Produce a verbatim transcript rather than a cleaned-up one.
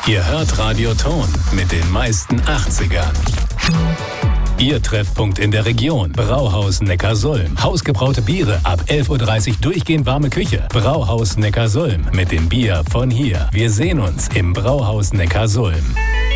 Ihr hört Radio Ton mit den meisten achtzigern. Ihr Treffpunkt in der Region. Brauhaus Neckarsulm. Hausgebraute Biere ab elf Uhr dreißig durchgehend warme Küche. Brauhaus Neckarsulm mit dem Bier von hier. Wir sehen uns im Brauhaus Neckarsulm.